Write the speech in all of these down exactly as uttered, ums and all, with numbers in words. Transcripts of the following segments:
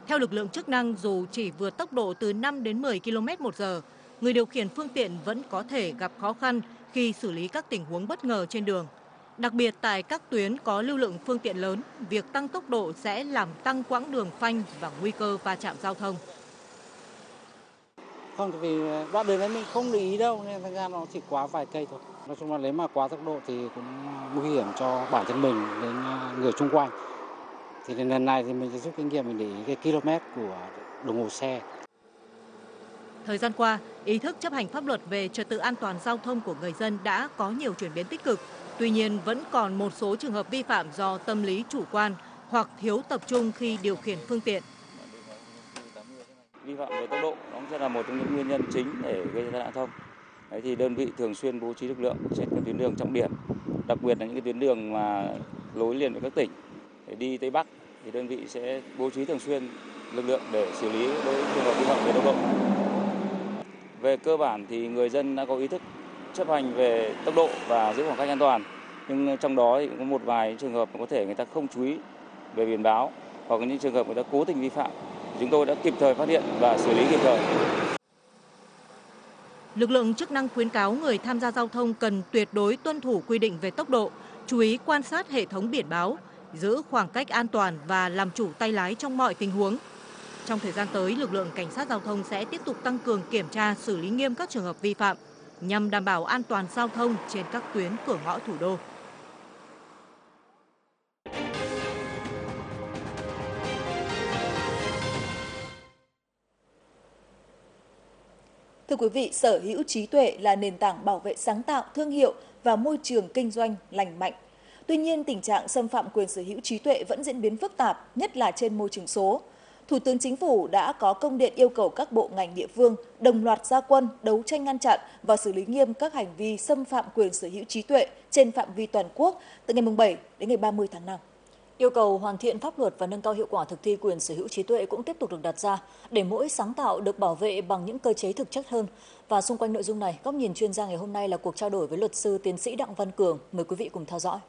Theo lực lượng chức năng, dù chỉ vượt tốc độ từ năm đến mười ki lô mét một giờ, người điều khiển phương tiện vẫn có thể gặp khó khăn khi xử lý các tình huống bất ngờ trên đường. Đặc biệt tại các tuyến có lưu lượng phương tiện lớn, việc tăng tốc độ sẽ làm tăng quãng đường phanh và nguy cơ va chạm giao thông. Không, vì đoạn đường đấy mình không để ý đâu nên thành ra nó chỉ quá vài cây thôi. Nói chung là nếu mà quá tốc độ thì cũng nguy hiểm cho bản thân mình đến người xung quanh. Thì lần này thì mình sẽ rút kinh nghiệm, mình để ý cái km của đồng hồ xe. Thời gian qua, ý thức chấp hành pháp luật về trật tự an toàn giao thông của người dân đã có nhiều chuyển biến tích cực. Tuy nhiên, vẫn còn một số trường hợp vi phạm do tâm lý chủ quan hoặc thiếu tập trung khi điều khiển phương tiện. Vi phạm về tốc độ nó cũng sẽ là một trong những nguyên nhân chính để gây ra tai nạn giao thông. Đấy thì đơn vị thường xuyên bố trí lực lượng trên các tuyến đường trọng điểm, đặc biệt là những cái tuyến đường mà nối liền với các tỉnh để đi Tây Bắc thì đơn vị sẽ bố trí thường xuyên lực lượng để xử lý đối với trường hợp vi phạm về tốc độ. Về cơ bản thì người dân đã có ý thức chấp hành về tốc độ và giữ khoảng cách an toàn. Nhưng trong đó thì cũng có một vài trường hợp có thể người ta không chú ý về biển báo hoặc những trường hợp người ta cố tình vi phạm. Chúng tôi đã kịp thời phát hiện và xử lý kịp thời. Lực lượng chức năng khuyến cáo người tham gia giao thông cần tuyệt đối tuân thủ quy định về tốc độ, chú ý quan sát hệ thống biển báo, giữ khoảng cách an toàn và làm chủ tay lái trong mọi tình huống. Trong thời gian tới, lực lượng cảnh sát giao thông sẽ tiếp tục tăng cường kiểm tra, xử lý nghiêm các trường hợp vi phạm nhằm đảm bảo an toàn giao thông trên các tuyến cửa ngõ thủ đô. Thưa quý vị, sở hữu trí tuệ là nền tảng bảo vệ sáng tạo, thương hiệu và môi trường kinh doanh lành mạnh. Tuy nhiên, tình trạng xâm phạm quyền sở hữu trí tuệ vẫn diễn biến phức tạp, nhất là trên môi trường số. Thủ tướng Chính phủ đã có công điện yêu cầu các bộ ngành địa phương đồng loạt ra quân đấu tranh ngăn chặn và xử lý nghiêm các hành vi xâm phạm quyền sở hữu trí tuệ trên phạm vi toàn quốc từ ngày bảy đến ngày ba mươi tháng năm. Yêu cầu hoàn thiện pháp luật và nâng cao hiệu quả thực thi quyền sở hữu trí tuệ cũng tiếp tục được đặt ra để mỗi sáng tạo được bảo vệ bằng những cơ chế thực chất hơn. Và xung quanh nội dung này, góc nhìn chuyên gia ngày hôm nay là cuộc trao đổi với luật sư tiến sĩ Đặng Văn Cường. Mời quý vị cùng theo dõi.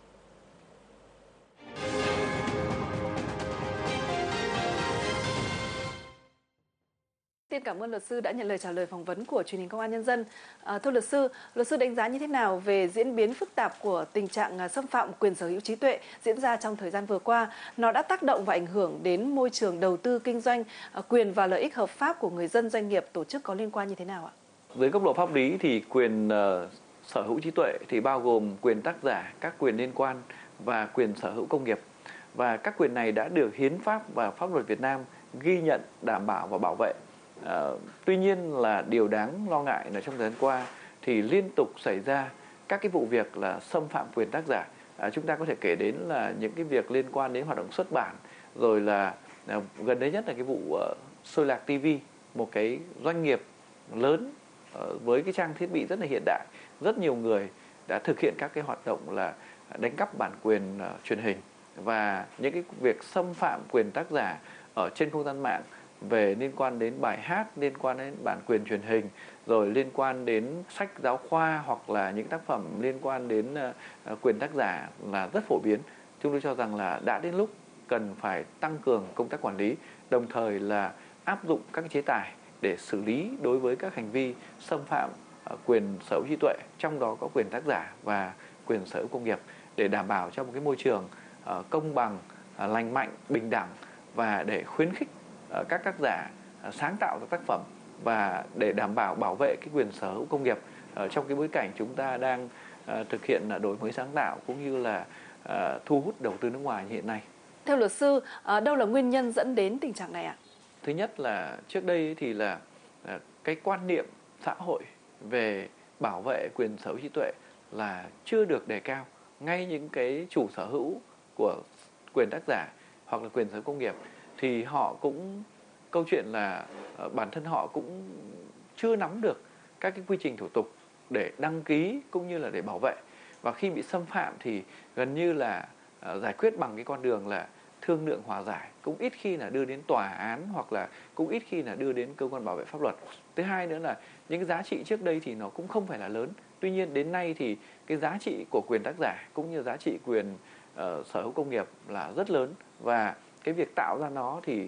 Xin cảm ơn luật sư đã nhận lời trả lời phỏng vấn của truyền hình Công an Nhân dân. À, thưa luật sư, luật sư đánh giá như thế nào về diễn biến phức tạp của tình trạng xâm phạm quyền sở hữu trí tuệ diễn ra trong thời gian vừa qua? Nó đã tác động và ảnh hưởng đến môi trường đầu tư kinh doanh, quyền và lợi ích hợp pháp của người dân, doanh nghiệp, tổ chức có liên quan như thế nào ạ? Dưới góc độ pháp lý thì quyền uh, sở hữu trí tuệ thì bao gồm quyền tác giả, các quyền liên quan và quyền sở hữu công nghiệp. Và các quyền này đã được hiến pháp và pháp luật Việt Nam ghi nhận, đảm bảo và bảo vệ. Uh, tuy nhiên là điều đáng lo ngại là trong thời gian qua thì liên tục xảy ra các cái vụ việc là xâm phạm quyền tác giả. Uh, chúng ta có thể kể đến là những cái việc liên quan đến hoạt động xuất bản, rồi là uh, gần đây nhất là cái vụ uh, Xôi Lạc ti vi, một cái doanh nghiệp lớn uh, với cái trang thiết bị rất là hiện đại, rất nhiều người đã thực hiện các cái hoạt động là đánh cắp bản quyền uh, truyền hình, và những cái việc xâm phạm quyền tác giả ở trên không gian mạng về liên quan đến bài hát, liên quan đến bản quyền truyền hình, rồi liên quan đến sách giáo khoa hoặc là những tác phẩm liên quan đến uh, quyền tác giả là rất phổ biến. Chúng tôi cho rằng là đã đến lúc cần phải tăng cường công tác quản lý, đồng thời là áp dụng các chế tài để xử lý đối với các hành vi xâm phạm uh, quyền sở hữu trí tuệ, trong đó có quyền tác giả và quyền sở hữu công nghiệp, để đảm bảo cho một cái môi trường uh, công bằng, uh, lành mạnh, bình đẳng, và để khuyến khích các tác giả sáng tạo ra tác phẩm và để đảm bảo bảo vệ cái quyền sở hữu công nghiệp ở trong cái bối cảnh chúng ta đang thực hiện đổi mới sáng tạo cũng như là thu hút đầu tư nước ngoài như hiện nay. Theo luật sư, đâu là nguyên nhân dẫn đến tình trạng này ạ? Thứ nhất là trước đây thì là cái quan niệm xã hội về bảo vệ quyền sở hữu trí tuệ là chưa được đề cao. Ngay những cái chủ sở hữu của quyền tác giả hoặc là quyền sở hữu công nghiệp thì họ cũng, câu chuyện là uh, bản thân họ cũng chưa nắm được các cái quy trình thủ tục để đăng ký cũng như là để bảo vệ. Và khi bị xâm phạm thì gần như là uh, giải quyết bằng cái con đường là thương lượng hòa giải, cũng ít khi là đưa đến tòa án hoặc là cũng ít khi là đưa đến cơ quan bảo vệ pháp luật. Thứ hai nữa là những cái giá trị trước đây thì nó cũng không phải là lớn. Tuy nhiên đến nay thì cái giá trị của quyền tác giả cũng như giá trị quyền uh, sở hữu công nghiệp là rất lớn, và cái việc tạo ra nó thì